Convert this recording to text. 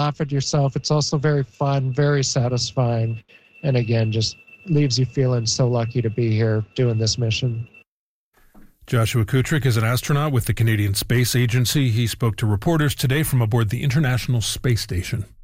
laugh at yourself. It's also very fun, very satisfying, and again, just leaves you feeling so lucky to be here doing this mission. Joshua Kutrick is an astronaut with the Canadian Space Agency. He spoke to reporters today from aboard the International Space Station.